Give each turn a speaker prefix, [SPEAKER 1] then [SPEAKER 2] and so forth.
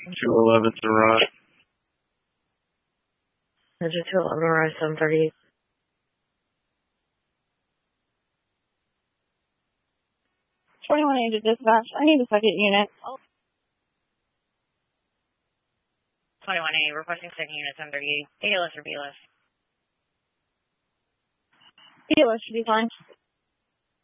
[SPEAKER 1] 211 to Rye.
[SPEAKER 2] Engine 211 Rye 738.
[SPEAKER 3] 21 Angel Dispatch. I need a second unit.
[SPEAKER 2] 21A, requesting second unit 738. ALS or BLS?
[SPEAKER 3] BLS should be fine.